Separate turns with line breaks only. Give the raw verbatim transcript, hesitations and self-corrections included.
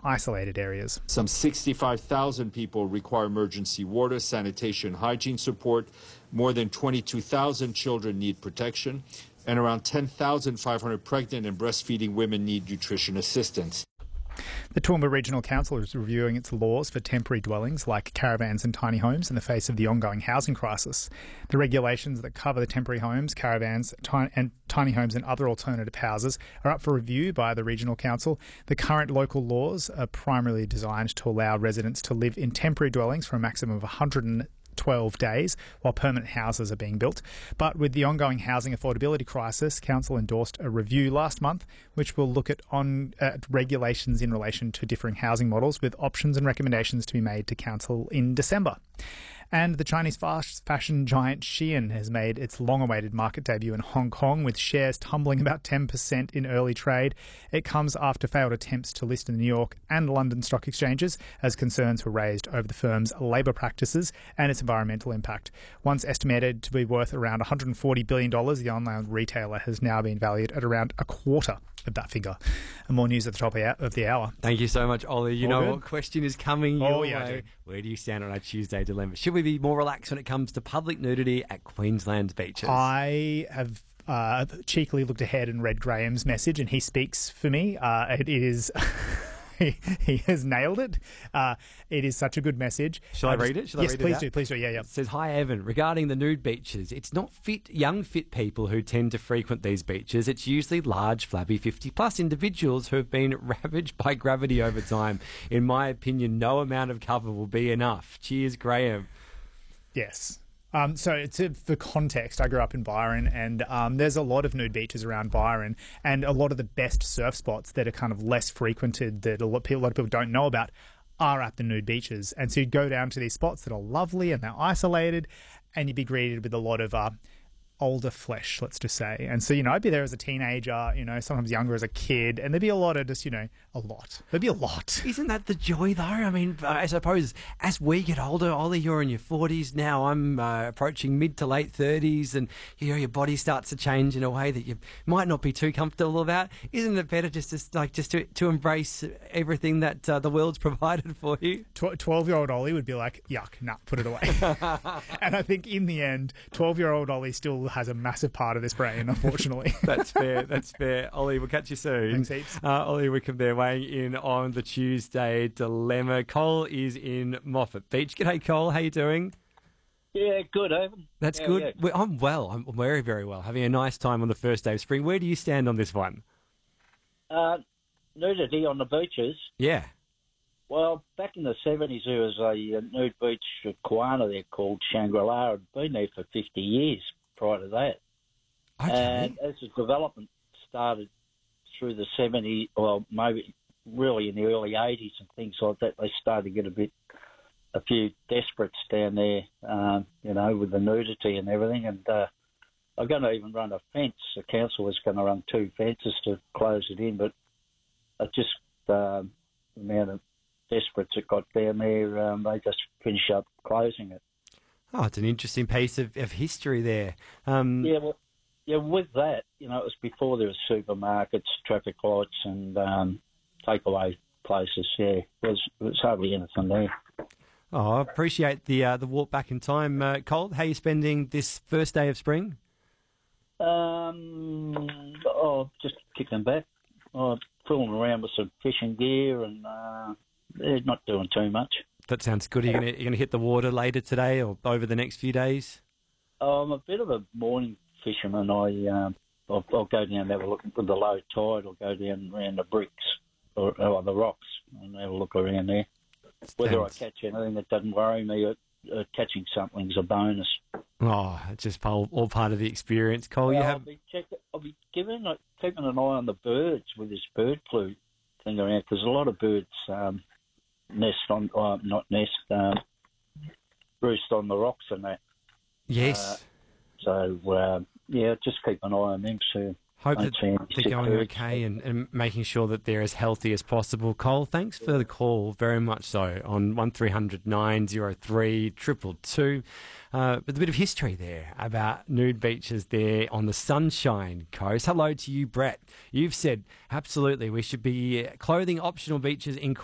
isolated areas.
Some sixty-five thousand people require emergency water, sanitation, hygiene support. More than twenty-two thousand children need protection, and around ten thousand five hundred pregnant and breastfeeding women need nutrition assistance.
The Toowoomba Regional Council is reviewing its laws for temporary dwellings like caravans and tiny homes in the face of the ongoing housing crisis. The regulations that cover the temporary homes, caravans ti- and tiny homes and other alternative houses are up for review by the Regional Council. The current local laws are primarily designed to allow residents to live in temporary dwellings for a maximum of one hundred twelve days while permanent houses are being built. But with the ongoing housing affordability crisis, Council endorsed a review last month which will look at on at regulations in relation to differing housing models, with options and recommendations to be made to Council in December. And the Chinese fast fashion giant Shein has made its long-awaited market debut in Hong Kong, with shares tumbling about ten percent in early trade. It comes after failed attempts to list in the New York and London stock exchanges, as concerns were raised over the firm's labour practices and its environmental impact. Once estimated to be worth around one hundred forty billion dollars, the online retailer has now been valued at around a quarter of that figure. And more news at the top of the hour.
Thank you so much, Ollie. You
All
know
good?
what question is coming
Oh,
your
yeah, I
way?
do.
Where do you stand on our Tuesday dilemma? Should we be more relaxed when it comes to public nudity at Queensland's beaches?
I have uh, cheekily looked ahead and read Graham's message, and he speaks for me. Uh, it is... He, he has nailed it. Uh, it is such a good message.
Shall I,
just,
read it? Shall
yes,
I read
please
it out?
do. Please do. Yeah, yeah.
It says, "Hi Evan, regarding the nude beaches, it's not fit young fit people who tend to frequent these beaches. It's usually large, flabby fifty plus individuals who have been ravaged by gravity over time. In my opinion, no amount of cover will be enough. Cheers, Graham."
Yes. Um, so to, for context, I grew up in Byron, and um, there's a lot of nude beaches around Byron, and a lot of the best surf spots that are kind of less frequented, that a lot, a lot of people don't know about, are at the nude beaches. And so you'd go down to these spots that are lovely and they're isolated, and you'd be greeted with a lot of uh, older flesh, let's just say. And so, you know, I'd be there as a teenager, you know, sometimes younger as a kid, and there'd be a lot of just, you know, a lot. There'd be a lot.
Isn't that the joy, though? I mean, I suppose as we get older, Ollie, you're in your forties now. I'm uh, approaching mid to late thirties, and you know your body starts to change in a way that you might not be too comfortable about. Isn't it better just to like just to, to embrace everything that uh, the world's provided for you?
twelve-year-old Ollie would be like, yuck, nah, put it away. And I think in the end, twelve-year-old Ollie still has a massive part of this brain, unfortunately.
That's fair. That's fair. Ollie, we'll catch you soon.
Thanks heaps.
Uh, Ollie Wickham there weighing in on the Tuesday dilemma. Cole is in Moffat Beach. G'day, Cole. How you doing?
Yeah, good, Evan.
That's
How
good.
are you?
Well, I'm well. I'm very, very well. Having a nice time on the first day of spring. Where do you stand on this one?
Uh, nudity on the beaches.
Yeah.
Well, back in the seventies, there was a uh, nude beach at Koana there called Shangri-La. I'd been there for fifty years prior to that.
Okay.
And as the development started through the seventies, well, maybe really in the early eighties and things like that, they started to get a bit, a few desperates down there, um, you know, with the nudity and everything. And uh, I'm going to even run a fence. The council was going to run two fences to close it in, but I just, um, the amount of desperates that got down there, um, they just finished up closing it.
Oh, it's an interesting piece of, of history there. Um,
Yeah, well, yeah, with that, you know, it was before there was supermarkets, traffic lights, and um, takeaway places. Yeah, there was, there was hardly anything there.
Oh, I appreciate the uh, the walk back in time. Uh, Cole, how are you spending this first day of spring?
Um, oh, just kicking back. Oh, fooling around with some fishing gear, and uh, they're not doing too much.
That sounds good. Are you going to hit the water later today or over the next few days?
Oh, I'm a bit of a morning fisherman. I um, I'll, I'll go down and have a look with the low tide. I'll go down around the bricks or, or the rocks and have a look around there. Whether I
Sounds-
catch anything, that doesn't worry me. Uh, uh, catching something's a bonus.
Oh, it's just all, all part of the experience, Cole. You
I'll
have
be check, I'll be giving like, keeping an eye on the birds with this bird flu thing around, because a lot of birds um, nest on, uh, not nest, um, roost on the rocks and that.
yes.
So uh, yeah, just keep an eye on them. So
Hope
don't
that
see any
they're
sick
going
birds.
okay and, and making sure that they're as healthy as possible. Cole, thanks for the call, very much so, on one three hundred nine oh three two two two. Uh, with a bit of history there about nude beaches there on the Sunshine Coast. Hello to you, Brett. You've said, absolutely, we should be clothing optional beaches in